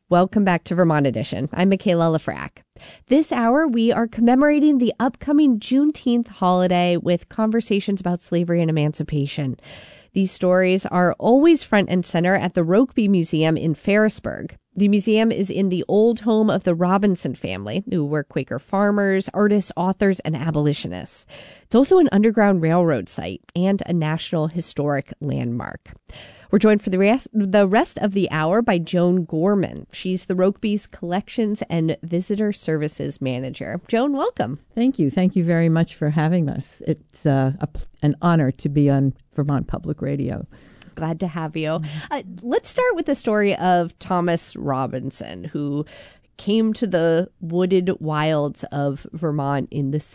Welcome back to Vermont Edition. I'm Michaela Lafrac. This hour, we are commemorating the upcoming Juneteenth holiday with conversations about slavery and emancipation. These stories are always front and center at the Rokeby Museum in Ferrisburg. The museum is in the old home of the Robinson family, who were Quaker farmers, artists, authors, and abolitionists. It's also an Underground Railroad site and a National Historic Landmark. We're joined for the rest of the hour by Joan Gorman. She's the Rokeby's Collections and Visitor Services Manager. Joan, welcome. Thank you. Thank you very much for having us. It's an honor to be on Vermont Public Radio. Glad to have you. Let's start with the story of Thomas Robinson, who came to the wooded wilds of Vermont in the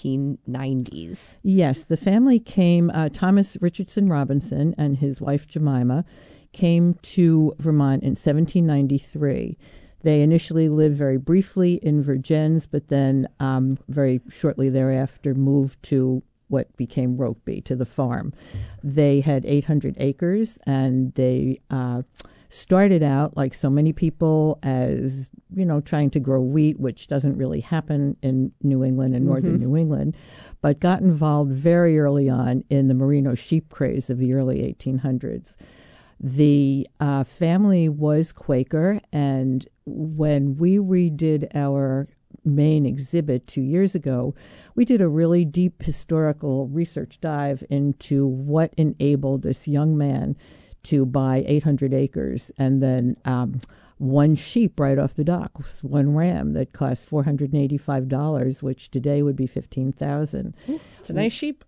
1790s. Yes, the family came, Thomas Richardson Robinson and his wife Jemima came to Vermont in 1793. They initially lived very briefly in Vergennes, but then very shortly thereafter moved to what became Rokeby, to the farm. They had 800 acres, and they started out, like so many people, as, trying to grow wheat, which doesn't really happen in New England and northern New England, but got involved very early on in the merino sheep craze of the early 1800s. The family was Quaker, and when we redid our main exhibit 2 years ago, we did a really deep historical research dive into what enabled this young man to buy 800 acres and then one sheep right off the dock, one ram that cost $485, which today would be $15,000. It's a nice sheep.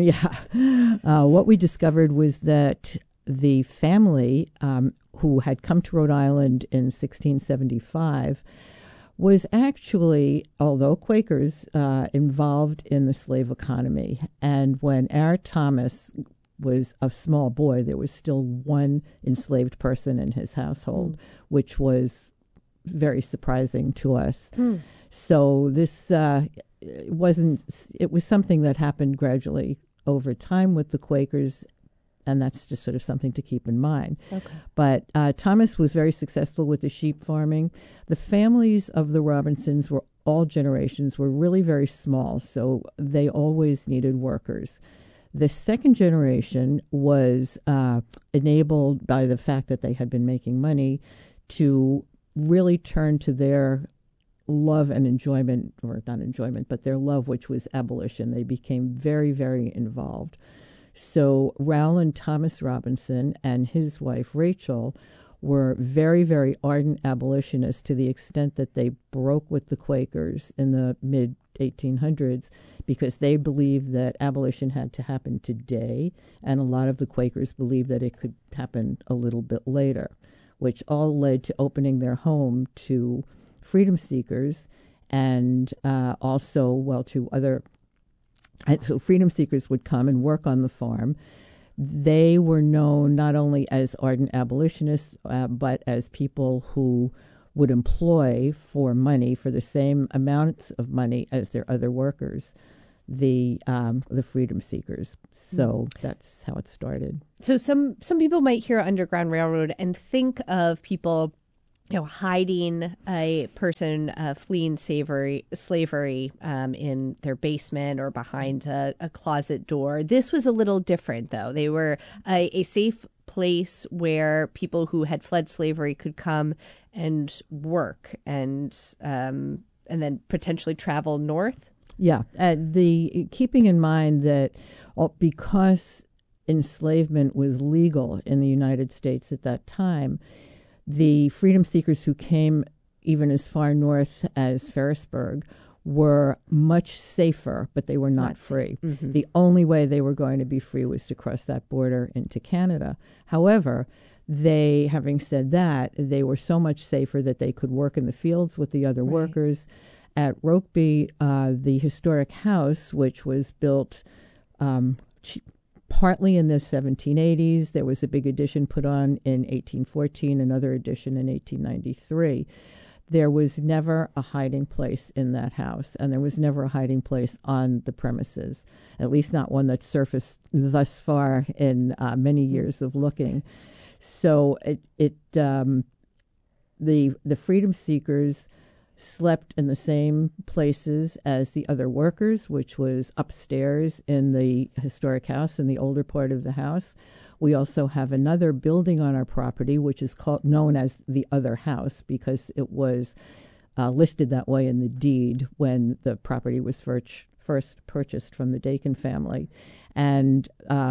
What we discovered was that the family who had come to Rhode Island in 1675 was actually, although Quakers, involved in the slave economy. And when our Thomas was a small boy, there was still one enslaved person in his household, which was very surprising to us. So this it was something that happened gradually over time with the Quakers, and that's just sort of something to keep in mind. Okay. But Thomas was very successful with the sheep farming. The families of the Robinsons were all generations, were really very small, so they always needed workers. The second generation was enabled by the fact that they had been making money to really turn to their love and enjoyment, or not enjoyment, but their love, which was abolition. They became very, very involved. So Rowland Thomas Robinson and his wife Rachel were very, very ardent abolitionists, to the extent that they broke with the Quakers in the mid-1800s because they believed that abolition had to happen today, and a lot of the Quakers believed that it could happen a little bit later, which all led to opening their home to freedom seekers and also, to other. So freedom seekers would come and work on the farm. They were known not only as ardent abolitionists, but as people who would employ for money, for the same amounts of money as their other workers, the freedom seekers. So that's how it started. So some people might hear Underground Railroad and think of people hiding a person fleeing slavery in their basement or behind a closet door. This was a little different, though. They were a safe place where people who had fled slavery could come and work and then potentially travel north. Yeah, keeping in mind that because enslavement was legal in the United States at that time, the freedom seekers who came even as far north as Ferrisburg were much safer, but they were not free. Mm-hmm. The only way they were going to be free was to cross that border into Canada. However, having said that, they were so much safer that they could work in the fields with the other workers. At Rokeby, the historic house, which was built partly in the 1780s. There was a big addition put on in 1814, another addition in 1893. There was never a hiding place in that house, and there was never a hiding place on the premises, at least not one that surfaced thus far in many years of looking. So the freedom seekers slept in the same places as the other workers, which was upstairs in the historic house in the older part of the house. We also have another building on our property, which is known as the other house because it was listed that way in the deed when the property was first purchased from the Dakin family. And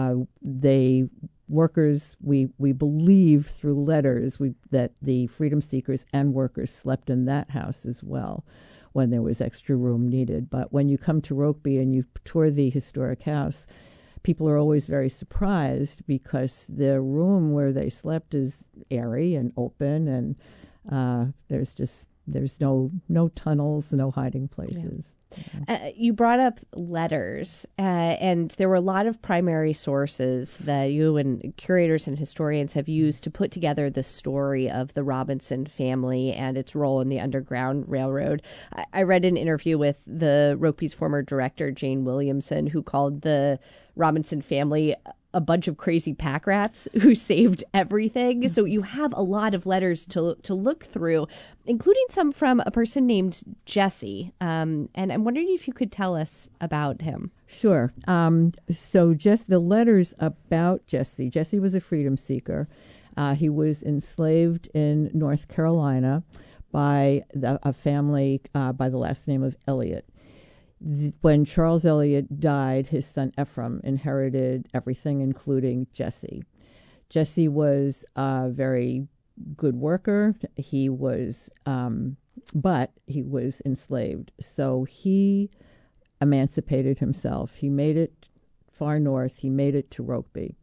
workers, we believe through letters that the freedom seekers and workers slept in that house as well when there was extra room needed. But when you come to Rokeby and you tour the historic house, people are always very surprised because the room where they slept is airy and open, and there's no tunnels, no hiding places. You brought up letters, and there were a lot of primary sources that you and curators and historians have used to put together the story of the Robinson family and its role in the Underground Railroad. I read an interview with the Rokeby's former director, Jane Williamson, who called the Robinson family a bunch of crazy pack rats who saved everything. So you have a lot of letters to look through, including some from a person named Jesse. And I'm wondering if you could tell us about him. Sure. So just the letters about Jesse. Jesse was a freedom seeker. He was enslaved in North Carolina by a family by the last name of Elliott. When Charles Elliott died, his son Ephraim inherited everything, including Jesse. Jesse was a very good worker. He was, but he was enslaved. So he emancipated himself. He made it far north. He made it to Rokeby.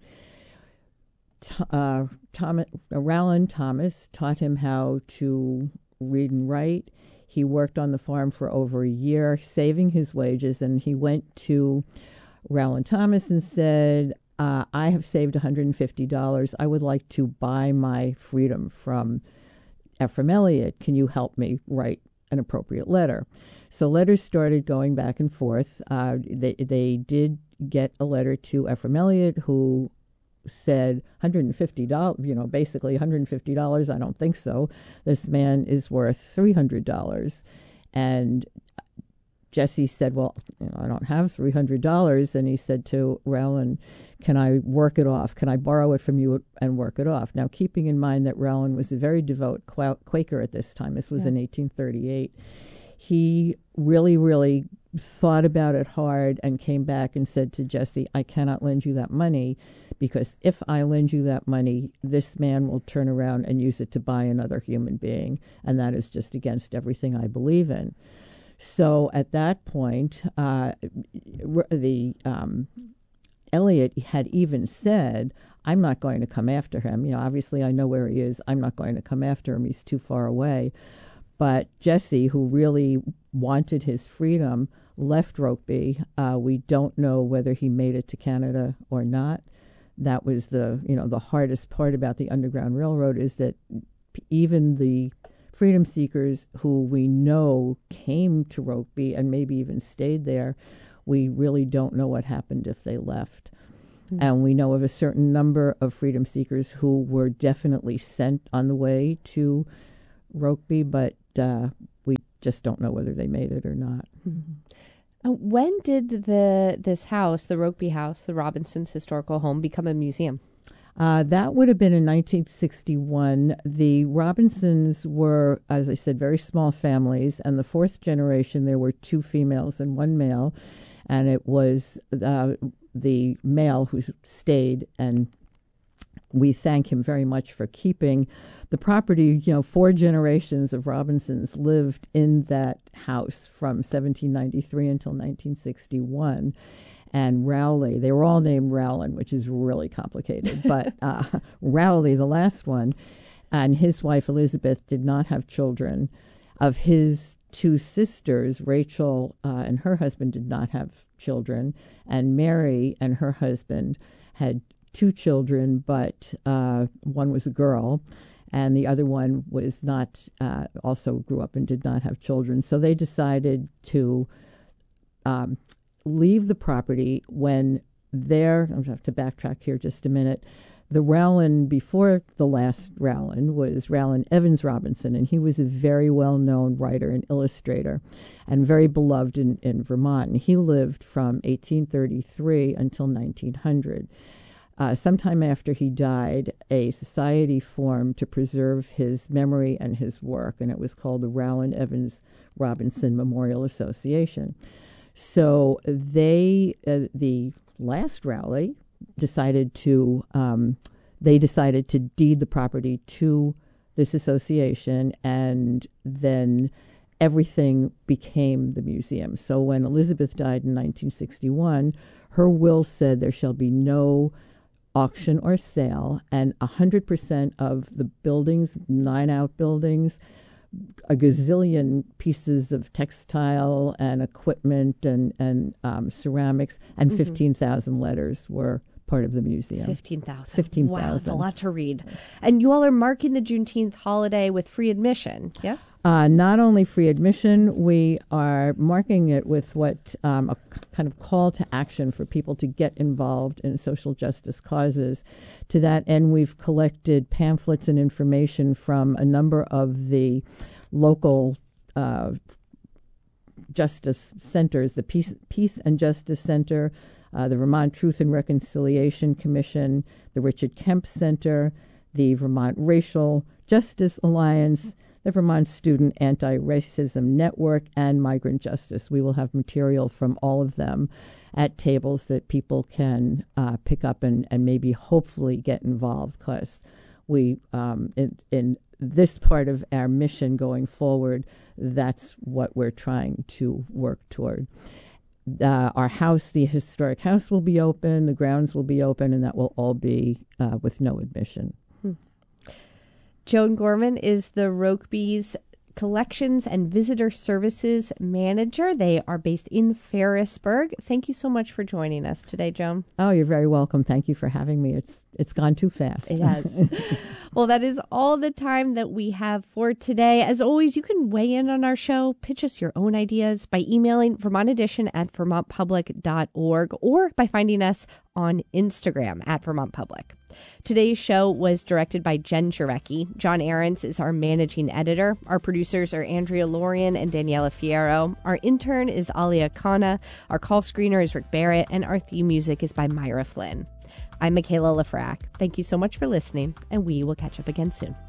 Rowland Thomas taught him how to read and write. He worked on the farm for over a year, saving his wages, and he went to Rowland Thomas and said, I have saved $150. I would like to buy my freedom from Ephraim Elliott. Can you help me write an appropriate letter? So letters started going back and forth. They did get a letter to Ephraim Elliott, who said $150, basically $150. I don't think so. This man is worth $300. And Jesse said, well, I don't have $300. And he said to Rowland, can I work it off? Can I borrow it from you and work it off? Now, keeping in mind that Rowland was a very devout Quaker at this time. This was in 1838. He really, really thought about it hard and came back and said to Jesse, I cannot lend you that money, because if I lend you that money, this man will turn around and use it to buy another human being, and that is just against everything I believe in. So at that point, Elliott had even said, I'm not going to come after him. Obviously I know where he is. I'm not going to come after him. He's too far away. But Jesse, who really wanted his freedom, left Rokeby. We don't know whether he made it to Canada or not. That was the hardest part about the Underground Railroad, is that even the freedom seekers who we know came to Rokeby and maybe even stayed there, we really don't know what happened if they left. Mm-hmm. And we know of a certain number of freedom seekers who were definitely sent on the way to Rokeby, but we just don't know whether they made it or not. Mm-hmm. When did this house, the Rokeby House, the Robinsons' historical home, become a museum? That would have been in 1961. The Robinsons were, as I said, very small families, and the fourth generation, there were 2 females and 1 male, and it was the male who stayed, and we thank him very much for keeping the property. 4 generations of Robinsons lived in that house from 1793 until 1961. And Rowley, they were all named Rowland, which is really complicated. But Rowley, the last one, and his wife Elizabeth did not have children. Of his 2 sisters, Rachel and her husband did not have children. And Mary and her husband had 2 children, but one was a girl, and the other one was not, also grew up and did not have children. So they decided to leave the property when I'm going to have to backtrack here just a minute. the Rowland before the last Rowland was Rowland Evans Robinson, and he was a very well-known writer and illustrator and very beloved in Vermont. And he lived from 1833 until 1900. Sometime after he died, a society formed to preserve his memory and his work, and it was called the Rowland Evans Robinson Memorial Association. So the last Rowley decided to deed the property to this association, and then everything became the museum. So when Elizabeth died in 1961, her will said there shall be no auction or sale, and 100% of the buildings, 9 outbuildings, a gazillion pieces of textile and equipment and ceramics, and 15,000 letters were part of the museum. 15,000. 15,000. Wow, that's a lot to read. And you all are marking the Juneteenth holiday with free admission, yes? Not only free admission, we are marking it with what a kind of call to action for people to get involved in social justice causes. To that end, we've collected pamphlets and information from a number of the local justice centers, the Peace and Justice Center, the Vermont Truth and Reconciliation Commission, the Richard Kemp Center, the Vermont Racial Justice Alliance, the Vermont Student Anti-Racism Network, and Migrant Justice. We will have material from all of them at tables that people can pick up and maybe hopefully get involved, because we, in this part of our mission going forward, that's what we're trying to work toward. Our house, the historic house, will be open, the grounds will be open, and that will all be with no admission. Joan Gorman is the Rokby's Collections and Visitor Services Manager. They are based in Ferrisburg. Thank you so much for joining us today, Joan. Oh, you're very welcome. Thank you for having me. It's gone too fast. It has. Well, that is all the time that we have for today. As always, you can weigh in on our show, pitch us your own ideas by emailing vermontedition@vermontpublic.org or by finding us on Instagram @VermontPublic. Today's show was directed by Jen Jarecki. John Ahrens is our managing editor. Our producers are Andrea Lorian and Daniela Fierro. Our intern is Alia Khanna. Our call screener is Rick Barrett. And our theme music is by Myra Flynn. I'm Michaela Lafrac. Thank you so much for listening, and we will catch up again soon.